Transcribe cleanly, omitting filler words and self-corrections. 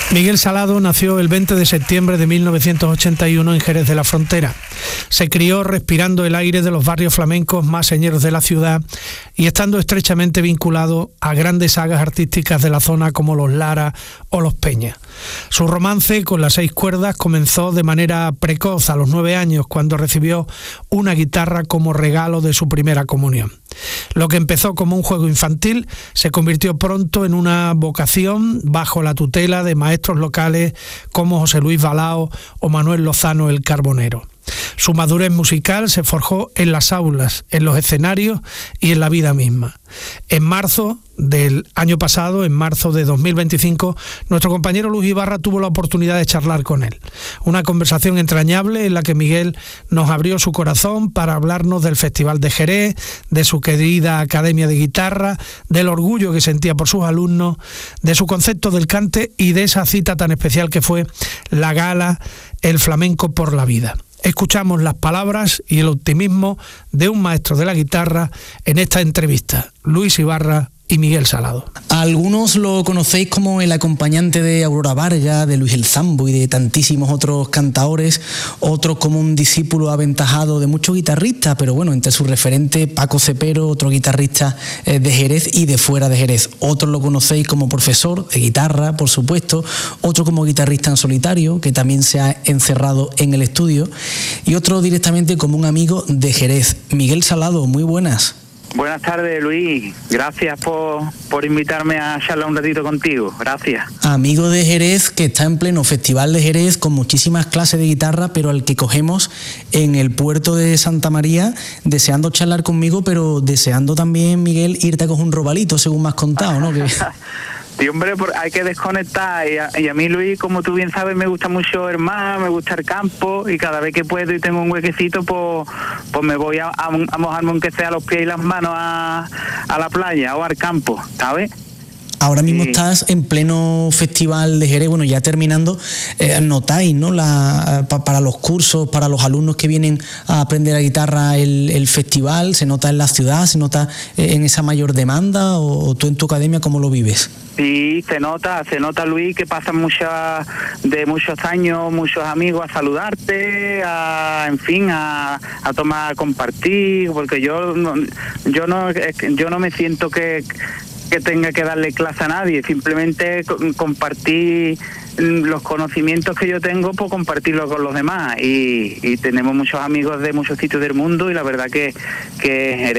Miguel Salado nació el 20 de septiembre de 1981 en Jerez de la Frontera. Se crió respirando el aire de los barrios flamencos más señeros de la ciudad y estando estrechamente vinculado a grandes sagas artísticas de la zona como los Lara o los Peña. Su romance con las 6 cuerdas comenzó de manera precoz a los 9 años, cuando recibió una guitarra como regalo de su primera comunión. Lo que empezó como un juego infantil se convirtió pronto en una vocación bajo la tutela de maestros locales como José Luis Balao o Manuel Lozano el Carbonero. Su madurez musical se forjó en las aulas, en los escenarios y en la vida misma. En marzo del año pasado, en marzo de 2025, nuestro compañero Luis Ibarra tuvo la oportunidad de charlar con él. Una conversación entrañable en la que Miguel nos abrió su corazón para hablarnos del Festival de Jerez, de su querida Academia de Guitarra, del orgullo que sentía por sus alumnos, de su concepto del cante y de esa cita tan especial que fue la gala El Flamenco por la Vida. Escuchamos las palabras y el optimismo de un maestro de la guitarra en esta entrevista, Luis Ibarra y Miguel Salado. Algunos lo conocéis como el acompañante de Aurora Vargas, de Luis el Zambo y de tantísimos otros cantaores, otros como un discípulo aventajado de muchos guitarristas, pero bueno, entre sus referentes Paco Cepero, otro guitarrista de Jerez y de fuera de Jerez. Otros lo conocéis como profesor de guitarra, por supuesto, otro como guitarrista en solitario, que también se ha encerrado en el estudio, y otro directamente como un amigo de Jerez. Miguel Salado, muy buenas. Buenas tardes, Luis. Gracias por invitarme a charlar un ratito contigo. Gracias. Amigo de Jerez, que está en pleno Festival de Jerez con muchísimas clases de guitarra, pero al que cogemos en el puerto de Santa María, deseando charlar conmigo, pero deseando también, Miguel, irte a coger un robalito, según me has contado, ¿no? Sí, hombre, hay que desconectar y a mí, Luis, como tú bien sabes, me gusta mucho el mar, me gusta el campo, y cada vez que puedo y tengo un huequecito, pues me voy a mojarme aunque sea los pies y las manos a la playa o al campo, ¿sabes? Ahora mismo estás en pleno Festival de Jerez, bueno, ya terminando, notáis, ¿no? Para los cursos, para los alumnos que vienen a aprender la guitarra, el festival, ¿se nota en la ciudad, se nota en esa mayor demanda, o tú en tu academia cómo lo vives? Sí, se nota, Luis, que pasan muchos años, muchos amigos a saludarte, a tomar, a compartir, porque yo no me siento que tenga que darle clase a nadie, simplemente compartir los conocimientos que yo tengo, pues compartirlos con los demás, y tenemos muchos amigos de muchos sitios del mundo, y la verdad que